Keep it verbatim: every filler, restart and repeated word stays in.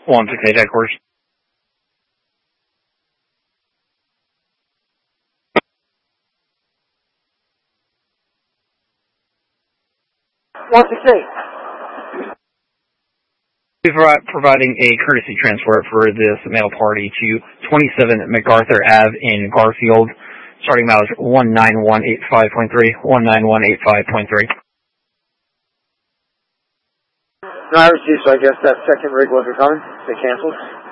one six eight headquarters. one six eight. We're providing a courtesy transport for this mail party to twenty-seven MacArthur Avenue in Garfield, starting mileage one nine one eight five point three, one nine one eight five point three. No, I received, so I guess that second rig wasn't coming. They canceled.